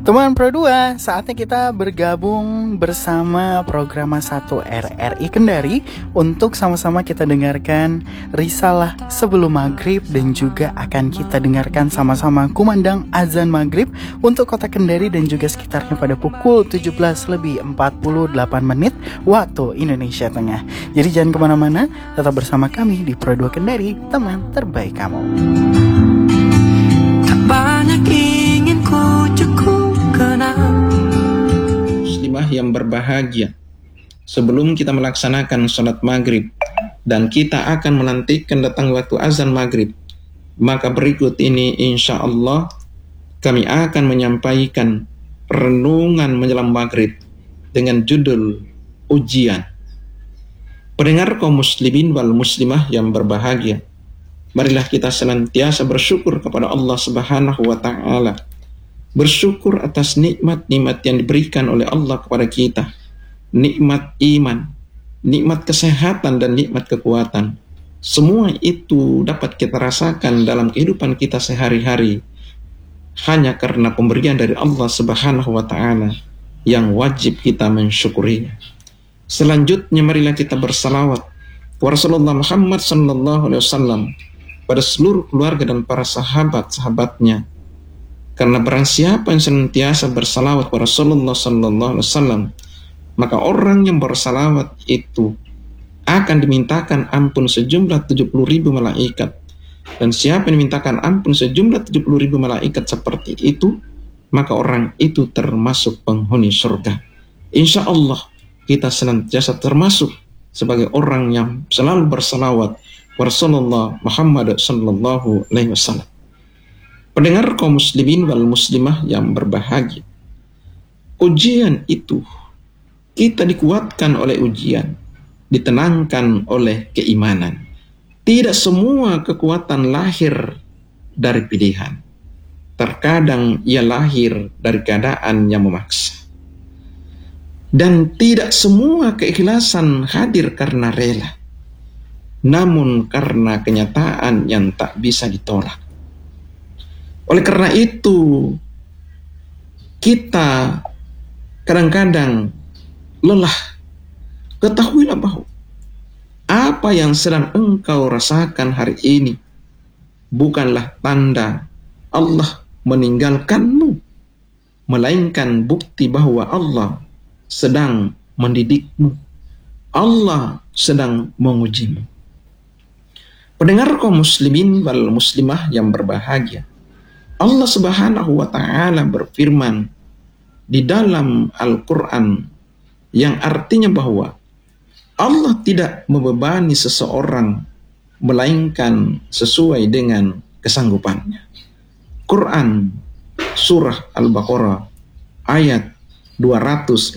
Teman Pro 2, saatnya kita bergabung bersama program 1 RRI Kendari untuk sama-sama kita dengarkan risalah sebelum maghrib dan juga akan kita dengarkan sama-sama kumandang azan maghrib untuk kota Kendari dan juga sekitarnya pada pukul 17:48 waktu Indonesia Tengah. Jadi jangan kemana-mana, tetap bersama kami di Pro 2 Kendari, teman terbaik kamu. Tak banyak ingin ku cukup kenal. Muslimah yang berbahagia, sebelum kita melaksanakan sholat maghrib dan kita akan menantikan datang waktu azan maghrib, maka berikut ini insya Allah kami akan menyampaikan renungan menjelang maghrib dengan judul ujian. Pendengar kaum muslimin wal muslimah yang berbahagia, marilah kita senantiasa bersyukur kepada Allah Subhanahu wa Ta'ala. Bersyukur atas nikmat-nikmat yang diberikan oleh Allah kepada kita. Nikmat iman, nikmat kesehatan, dan nikmat kekuatan. Semua itu dapat kita rasakan dalam kehidupan kita sehari-hari hanya karena pemberian dari Allah Subhanahu wa Ta'ala yang wajib kita mensyukurinya. Selanjutnya marilah kita bersalawat kepada Rasulullah Muhammad sallallahu alaihi wasallam, pada seluruh keluarga dan para sahabat-sahabatnya. Karena barang siapa yang senantiasa bersalawat kepada Rasulullah sallallahu alaihi wasallam, maka orang yang bersalawat itu akan dimintakan ampun sejumlah 70.000 malaikat. Dan siapa yang dimintakan ampun sejumlah 70.000 malaikat seperti itu, maka orang itu termasuk penghuni surga. Insya Allah kita senantiasa termasuk sebagai orang yang selalu bersalawat Rasulullah Muhammad sallallahu alaihi wasallam. Pendengar kaum muslimin wal muslimah yang berbahagia, ujian itu kita dikuatkan oleh ujian, ditenangkan oleh keimanan. Tidak semua kekuatan lahir dari pilihan. Terkadang ia lahir dari keadaan yang memaksa. Dan tidak semua keikhlasan hadir karena rela, namun karena kenyataan yang tak bisa ditolak. Oleh karena itu, kita kadang-kadang lelah. Ketahuilah bahwa apa yang sedang engkau rasakan hari ini bukanlah tanda Allah meninggalkanmu, melainkan bukti bahwa Allah sedang mendidikmu. Allah sedang mengujimu. Pendengar kaum muslimin wal muslimah yang berbahagia, Allah Subhanahu wa Ta'ala berfirman di dalam Al-Quran yang artinya bahwa Allah tidak membebani seseorang melainkan sesuai dengan kesanggupannya. Quran Surah Al-Baqarah ayat 286.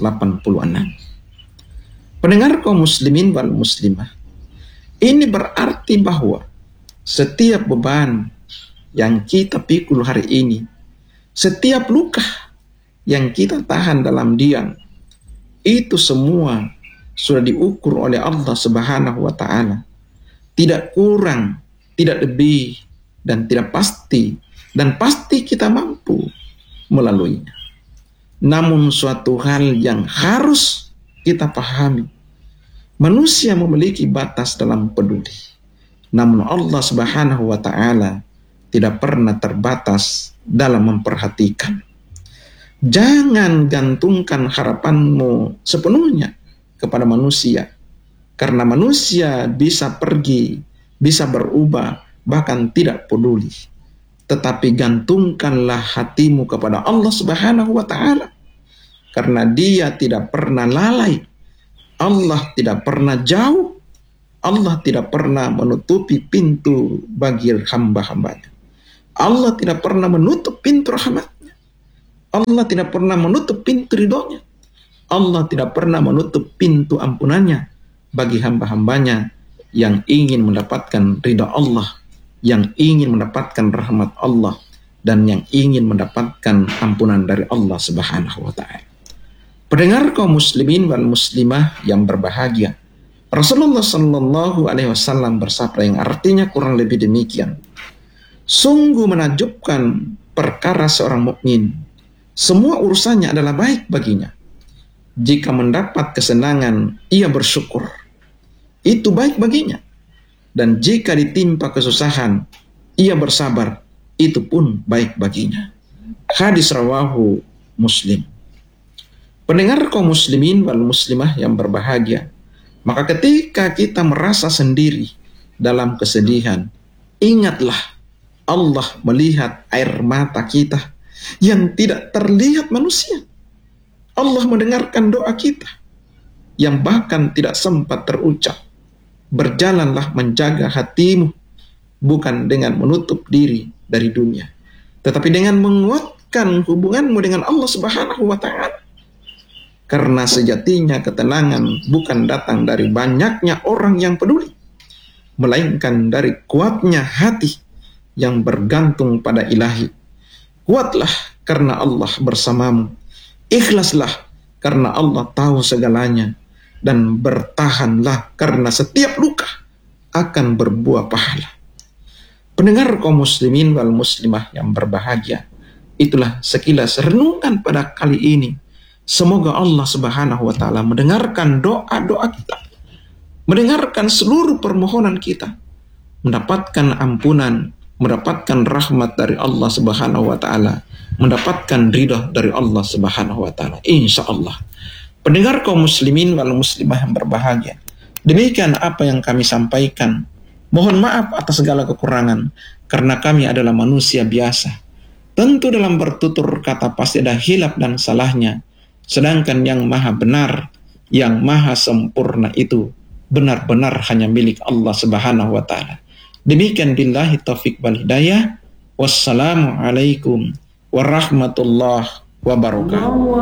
Pendengar kaum muslimin wal muslimah, ini berarti bahwa setiap beban yang kita pikul hari ini, setiap luka yang kita tahan dalam diam, itu semua sudah diukur oleh Allah Subhanahu wa Ta'ala. Tidak kurang, tidak lebih, dan tidak pasti, dan pasti kita mampu melaluinya. Namun suatu hal yang harus kita pahami, manusia memiliki batas dalam peduli. Namun Allah Subhanahu wa Ta'ala tidak pernah terbatas dalam memperhatikan. Jangan gantungkan harapanmu sepenuhnya kepada manusia, karena manusia bisa pergi, bisa berubah, bahkan tidak peduli. Tetapi gantungkanlah hatimu kepada Allah Subhanahu wa Ta'ala, karena Dia tidak pernah lalai, Allah tidak pernah jauh, Allah tidak pernah menutupi pintu bagi hamba-hambanya. Allah tidak pernah menutup pintu rahmatnya. Allah tidak pernah menutup pintu ridhonya. Allah tidak pernah menutup pintu ampunannya bagi hamba-hambanya yang ingin mendapatkan ridha Allah, yang ingin mendapatkan rahmat Allah, dan yang ingin mendapatkan ampunan dari Allah Subhanahu wa Ta'ala. Pendengar kaum muslimin wal muslimah yang berbahagia, Rasulullah sallallahu alaihi wasallam bersabda yang artinya kurang lebih demikian. Sungguh menakjubkan perkara seorang mukmin semua urusannya adalah baik baginya. Jika mendapat kesenangan, ia bersyukur, itu baik baginya. Dan jika ditimpa kesusahan, ia bersabar, itu pun baik baginya. Hadis rawahu Muslim. Pendengar kaum muslimin wal muslimah yang berbahagia, maka ketika kita merasa sendiri dalam kesedihan, ingatlah Allah melihat air mata kita yang tidak terlihat manusia. Allah mendengarkan doa kita yang bahkan tidak sempat terucap. Berjalanlah menjaga hatimu, bukan dengan menutup diri dari dunia, tetapi dengan menguatkan hubunganmu dengan Allah Subhanahu wa Ta'ala. Karena sejatinya ketenangan bukan datang dari banyaknya orang yang peduli, melainkan dari kuatnya hati yang bergantung pada Ilahi. Kuatlah karena Allah bersamamu. Ikhlaslah karena Allah tahu segalanya. Dan bertahanlah karena setiap luka akan berbuah pahala. Pendengar kaum muslimin wal muslimah yang berbahagia, itulah sekilas renungan pada kali ini. Semoga Allah Subhanahu wa Ta'ala mendengarkan doa-doa kita, mendengarkan seluruh permohonan kita, mendapatkan ampunan, mendapatkan rahmat dari Allah Subhanahu wa Ta'ala, mendapatkan ridha dari Allah Subhanahu wa Ta'ala, insya Allah. Pendengar kaum muslimin wal muslimah yang berbahagia, demikian apa yang kami sampaikan. Mohon maaf atas segala kekurangan, karena kami adalah manusia biasa. Tentu dalam bertutur kata pasti ada hilaf dan salahnya, sedangkan yang maha benar, yang maha sempurna itu benar-benar hanya milik Allah Subhanahu wa Ta'ala. Demikian billahi taufik wal hidayah. Wassalamualaikum warahmatullahi wabarakatuh.